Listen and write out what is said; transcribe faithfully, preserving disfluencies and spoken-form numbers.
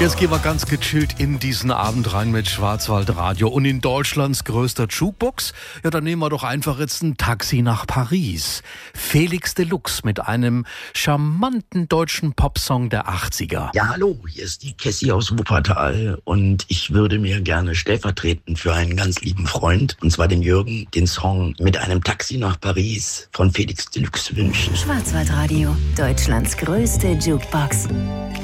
Jetzt gehen wir ganz gechillt in diesen Abend rein mit Schwarzwaldradio. Und in Deutschlands größter Jukebox, ja, dann nehmen wir doch einfach jetzt ein Taxi nach Paris. Felix Deluxe mit einem charmanten deutschen Popsong der achtziger. Ja, hallo, hier ist die Cassie aus Wuppertal und ich würde mir gerne stellvertretend für einen ganz lieben Freund, und zwar den Jürgen, den Song Mit einem Taxi nach Paris von Felix Deluxe wünschen. Schwarzwaldradio, Deutschlands größte Jukebox.